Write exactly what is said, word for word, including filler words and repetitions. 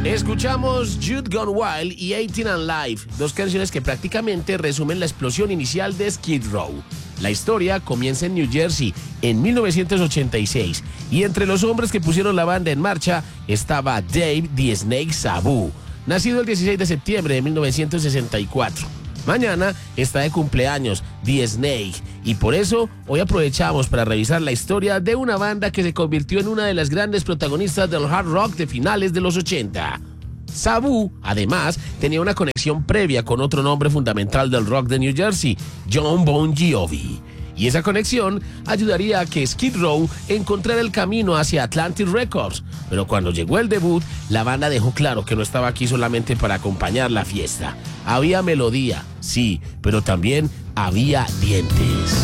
Escuchamos Youth Gone Wild y eighteen and Live, dos canciones que prácticamente resumen la explosión inicial de Skid Row. La historia comienza en New Jersey en mil novecientos ochenta y seis y entre los hombres que pusieron la banda en marcha estaba Dave "The Snake" Sabu, nacido el dieciséis de septiembre de mil novecientos sesenta y cuatro. Mañana está de cumpleaños The Snake y por eso hoy aprovechamos para revisar la historia de una banda que se convirtió en una de las grandes protagonistas del hard rock de finales de los ochenta. Sabu, además, tenía una conexión previa con otro nombre fundamental del rock de New Jersey, Jon Bon Jovi. Y esa conexión ayudaría a que Skid Row encontrara el camino hacia Atlantic Records. Pero cuando llegó el debut, la banda dejó claro que no estaba aquí solamente para acompañar la fiesta. Había melodía, sí, pero también había dientes.